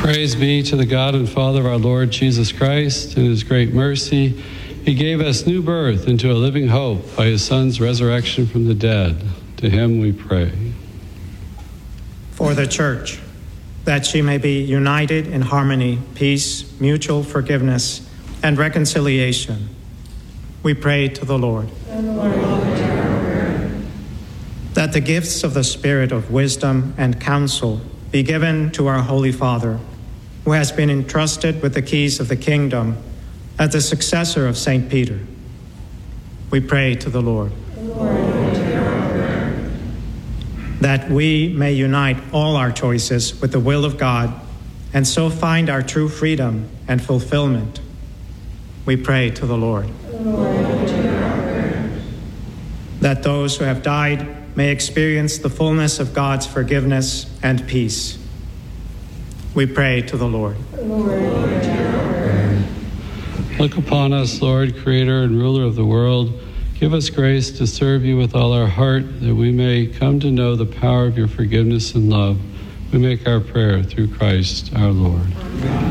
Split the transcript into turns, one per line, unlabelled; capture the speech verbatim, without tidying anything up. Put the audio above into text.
Praise be to the God and Father of our Lord Jesus Christ. In his great mercy, he gave us new birth into a living hope by his Son's resurrection from the dead. To him we pray.
For the Church, that she may be united in harmony, peace, mutual forgiveness, and reconciliation, we pray to the Lord. And Lord, that the gifts of the Spirit of wisdom and counsel be given to our Holy Father, who has been entrusted with the keys of the kingdom as the successor of Saint Peter. We pray to the Lord. Lord, that we may unite all our choices with the will of God and so find our true freedom and fulfillment. We pray to the Lord. Lord, that those who have died may experience the fullness of God's forgiveness and peace. We pray to the Lord. Lord,
look upon us, Lord, creator and ruler of the world. Give us grace to serve you with all our heart, that we may come to know the power of your forgiveness and love. We make our prayer through Christ our Lord. Amen.